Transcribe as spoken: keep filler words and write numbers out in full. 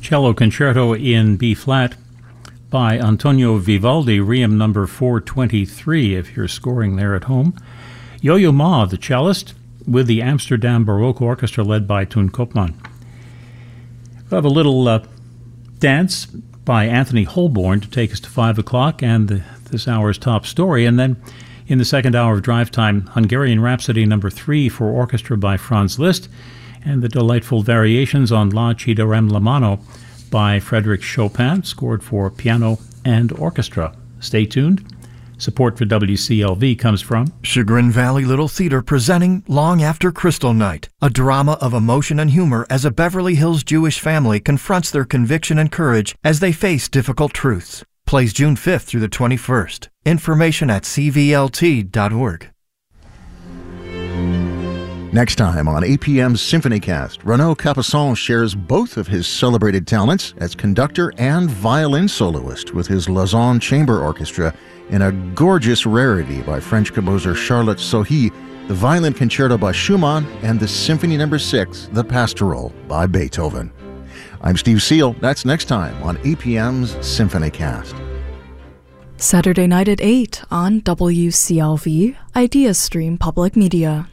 Cello Concerto in B-flat by Antonio Vivaldi, Requiem number four twenty-three, if you're scoring there at home. Yo-Yo Ma, the cellist, with the Amsterdam Baroque Orchestra led by Toon Koopman. We'll have a little uh, dance by Anthony Holborn to take us to five o'clock and the, this hour's top story. And then in the second hour of drive time, Hungarian Rhapsody number three for orchestra by Franz Liszt, and the delightful variations on La Ci darem la mano by Frédéric Chopin, scored for piano and orchestra. Stay tuned. Support for W C L V comes from Chagrin Valley Little Theater presenting Long After Crystal Night, a drama of emotion and humor as a Beverly Hills Jewish family confronts their conviction and courage as they face difficult truths. Plays June fifth through the twenty-first. Information at c v l t dot org. Next time on A P M's SymphonyCast, Renaud Capuçon shares both of his celebrated talents as conductor and violin soloist with his Lausanne Chamber Orchestra in a gorgeous rarity by French composer Charlotte Sohi, the Violin Concerto by Schumann, and the Symphony number six, The Pastoral, by Beethoven. I'm Steve Seal. That's next time on A P M's SymphonyCast. Saturday night at eight on W C L V, Ideas Stream Public Media.